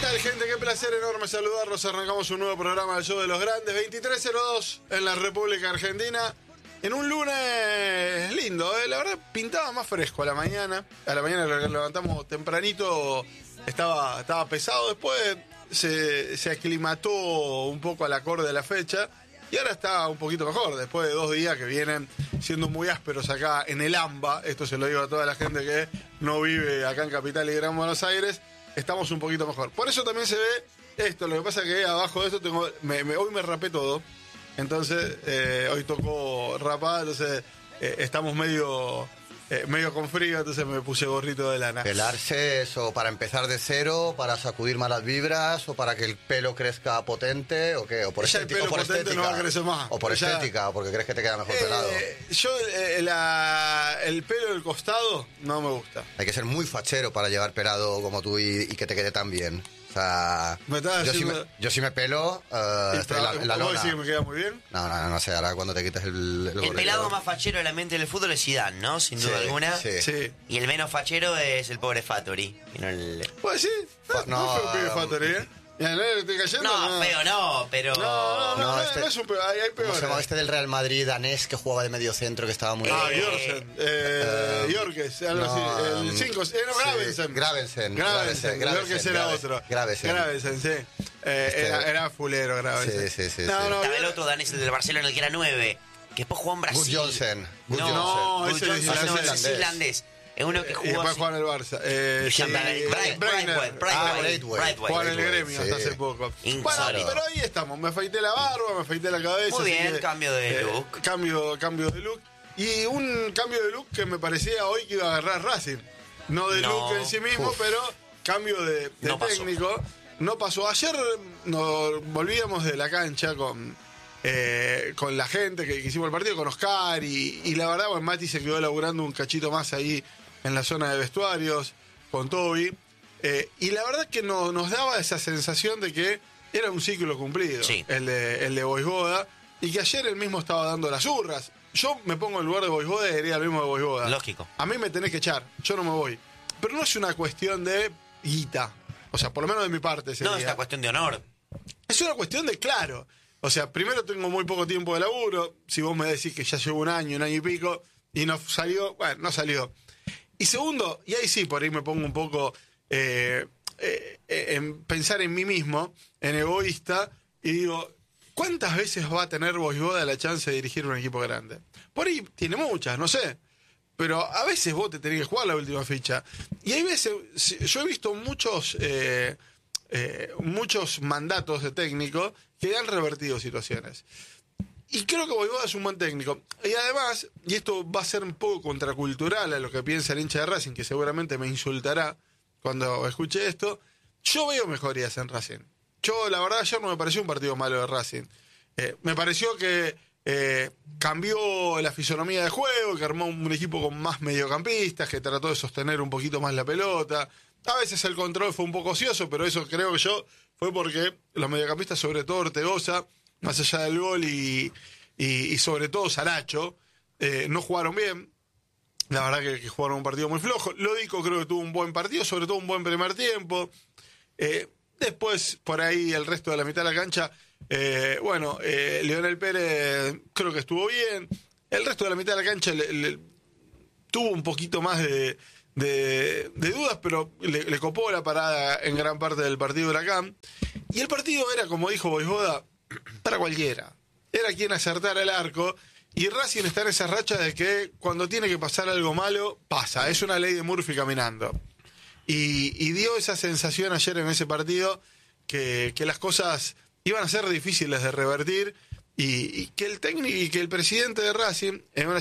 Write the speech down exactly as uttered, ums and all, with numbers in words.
tal, gente? Qué placer enorme saludarlos. Arrancamos un nuevo programa del Show de los Grandes, veintitrés cero dos en la República Argentina. En un lunes lindo, ¿eh? La verdad pintaba más fresco a la mañana. A la mañana que levantamos tempranito estaba, estaba pesado. Después se, se aclimató un poco al acorde de la fecha. Y ahora está un poquito mejor, después de dos días que vienen siendo muy ásperos acá en el AMBA. Esto se lo digo a toda la gente que no vive acá en Capital y Gran Buenos Aires. Estamos un poquito mejor. Por eso también se ve esto. Lo que pasa es que abajo de esto tengo, me, me, hoy me rapé todo. Entonces, eh, hoy tocó rapada, entonces eh, estamos medio... Eh, medio con frío, entonces me puse gorrito de lana. ¿Pelarse eso para empezar de cero, para sacudir malas vibras, o para que el pelo crezca potente, o qué? ¿O por, ya estética, el pelo o por potente estética? no va a crecer más. ¿O por ya... estética? ¿O porque crees que te queda mejor eh, pelado? Yo, eh, la, el pelo del costado no me gusta. Hay que ser muy fachero para llevar pelado como tú y, y que te quede tan bien. O sea, me yo, haciendo... si me, yo si me pelo, uh, estoy en la, en la ¿Vos lona. decís que me queda muy bien? No, no, no sé, ahora cuando te quites el... El, el pelado más fachero de la mente del fútbol es Zidane, ¿no? Sin duda sí, alguna. Sí. Sí. Y el menos fachero es el pobre Fattori. No, el... Pues sí, no, no, no fue un pibe Fattori, ¿eh? Ya, ¿no le estoy cayendo? no, No, feo no, pero... No, no, no, No, no, este- no es un peor, hay, hay ¿Cómo se peores. llamaba este del Real Madrid danés que jugaba de medio centro, que estaba muy... Ah, Eh, Jorsen, eh, eh, Jorges, algo no, así, el um, cinco, eh, no, sí, Gravensen. Gravensen, Gravensen, Gravensen, Jorges era Gravensen, otro. Gravensen. Gravensen, sí. Eh, Este- era, era fulero, Gravensen. Sí, sí, sí, No, sí. no, Estaba el Jor- otro danés, el del Barcelona, el que era nueve. Que después jugó en Brasil. Good Johnson. Good No, No, Good ese es Johnson, no, islandés. ese es islandés. Es uno que Y jugó después así. juega en el Barça. Eh, sí, Brightway, Breitner. Brightway, Ah, Brightway, Braithwaite. Brightway. Juega en el Braithwaite, gremio hasta sí. hace poco. Insólito. Bueno, pero ahí estamos. Me afeité la barba, me afeité la cabeza. Muy así bien, que, cambio de eh, look. Cambio, cambio de look. Y un cambio de look que me parecía hoy que iba a agarrar Racing. No de No. look en sí mismo, Uf. pero cambio de, de No pasó. técnico. No pasó. Ayer nos volvíamos de la cancha con, eh, con la gente que, que hicimos el partido, con Oscar. Y, y la verdad, bueno, Mati se quedó laburando un cachito más ahí en la zona de vestuarios con Toby. Eh, y la verdad que no, nos daba esa sensación de que era un ciclo cumplido, Sí. el de, el de Boisboda, y que ayer él mismo estaba dando las urras. Yo me pongo en el lugar de Boisboda y diría lo mismo de Boisboda. Lógico. A mí me tenés que echar, yo no me voy. Pero no es una cuestión de guita. O sea, por lo menos de mi parte sería. No, es una cuestión de honor. Es una cuestión de claro. O sea, primero tengo muy poco tiempo de laburo. Si vos me decís que ya llevo un año, un año y pico, y no salió, bueno, no salió. Y segundo, y ahí sí, por ahí me pongo un poco eh, eh, eh, en pensar en mí mismo, en egoísta, y digo, ¿cuántas veces va a tener Boisboda la chance de dirigir un equipo grande? Por ahí tiene muchas, no sé. Pero a veces vos te tenés que jugar la última ficha. Y hay veces, yo he visto muchos, eh, eh, muchos mandatos de técnico que han revertido situaciones. Y creo que Boisboda es un buen técnico. Y además, y esto va a ser un poco contracultural a lo que piensa el hincha de Racing, que seguramente me insultará cuando escuche esto, yo veo mejorías en Racing. Yo, la verdad, ayer no me pareció un partido malo de Racing. Eh, me pareció que eh, cambió la fisonomía de juego, que armó un equipo con más mediocampistas, que trató de sostener un poquito más la pelota. A veces el control fue un poco ocioso, pero eso creo que yo fue porque los mediocampistas, sobre todo Ortegoza, más allá del gol y, y, y sobre todo Saracho, eh, no jugaron bien. La verdad que, que jugaron un partido muy flojo. Lodico creo que tuvo un buen partido, sobre todo un buen primer tiempo. Eh, después, por ahí, el resto de la mitad de la cancha, eh, bueno, eh, Leonel Pérez creo que estuvo bien. El resto de la mitad de la cancha le, le, tuvo un poquito más de, de, de dudas, pero le, le copó la parada en gran parte del partido de Huracán. Y el partido era, como dijo Boisboda, para cualquiera. Era quien acertara el arco. Y Racing está en esa racha de que cuando tiene que pasar algo malo, pasa. Es una ley de Murphy caminando. Y, y dio esa sensación ayer en ese partido que, que las cosas iban a ser difíciles de revertir y, y que el técnico y que el presidente de Racing, en una